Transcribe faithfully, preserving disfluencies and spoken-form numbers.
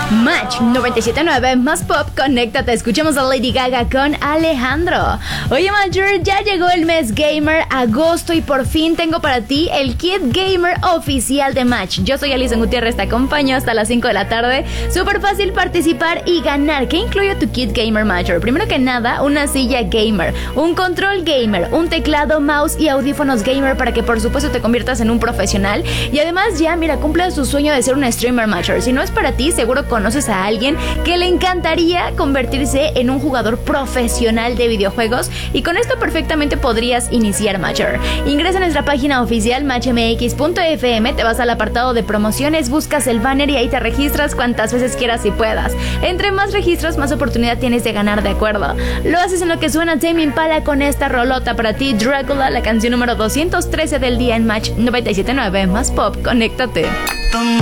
Match noventa y siete punto nueve más pop, conéctate, escuchemos a Lady Gaga con Alejandro. Oye Major, ya llegó el mes gamer, agosto, y por fin tengo para ti el kit gamer oficial de Match. Yo soy Alison Gutiérrez, te acompaño hasta las cinco de la tarde. Súper fácil participar y ganar. ¿Qué incluye tu kit gamer, Major? Primero que nada, una silla gamer, un control gamer, un teclado, mouse y audífonos gamer para que por supuesto te conviertas en un profesional. Y además ya, mira, cumple su sueño de ser un streamer, Major. Si no es para ti, seguro conoces a alguien que le encantaría convertirse en un jugador profesional de videojuegos, y con esto perfectamente podrías iniciar, Major. Ingresa a nuestra página oficial match m x punto f m, te vas al apartado de promociones, buscas el banner y ahí te registras cuantas veces quieras y puedas. Entre más registros, más oportunidad tienes de ganar, ¿de acuerdo? Lo haces en lo que suena Tame Impala con esta rolota para ti, Dracula, la canción número doscientos trece del día en Match noventa y siete punto nueve más pop, conéctate.